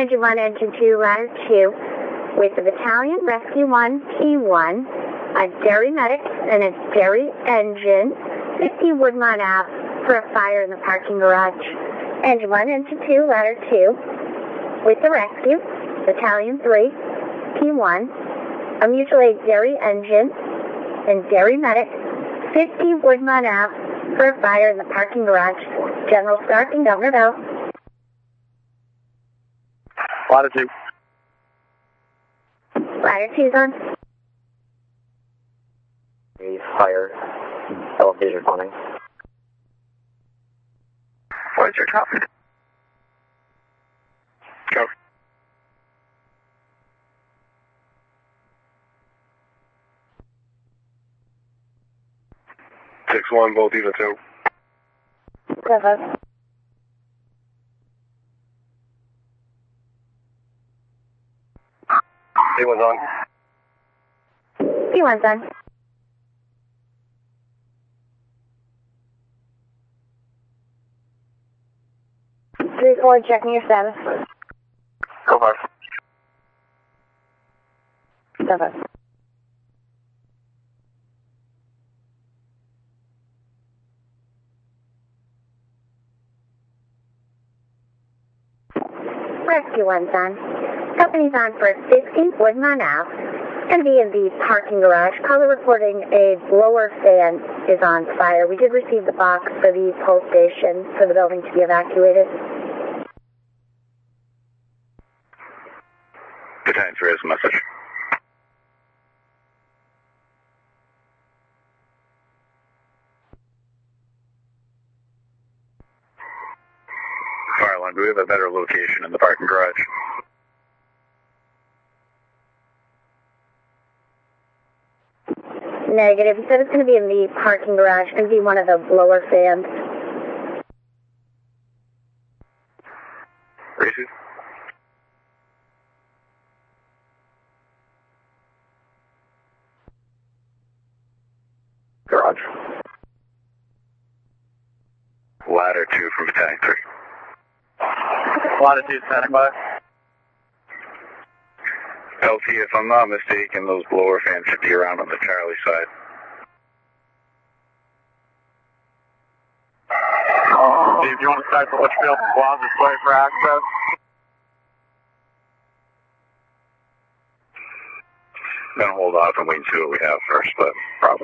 Engine 1, Engine 2, Ladder 2, with the Battalion Rescue 1, P1, a Derry Medic and a Derry Engine, 50 Woodmont out for a fire in the parking garage. Engine 1, Engine 2, Ladder 2, with the Rescue, Battalion 3, P1, a mutual aid Derry Engine and Derry Medic, 50 Woodmont out for a fire in the parking garage. General Stark and Governor Bell. Latitude. Latitude's on. Fire. Elevator running. What's your top? Go. Six one, both even two. Bravo. P1's on. P1's on. Three, four, checking your status. Go far. Bravo. Rescue 1's on. Company's on for 60 Woodmont out. Going to be in the parking garage. Caller reporting a blower fan is on fire. We did receive the box for the pole station for the building to be evacuated. Battalion 3 has a message. Fire alarm, do we have a better location in the parking garage? Negative. He said it's going to be in the parking garage. Going to be one of the blower fans. Races? Garage. Ladder 2 from Battalion 3. Latitude standing by. LT, if I'm not mistaken, those blower fans should be around on the Charlie side. Steve, do you want to start the Litchfield Plaza display for access? I'm going to hold off and wait and see what we have first, but probably.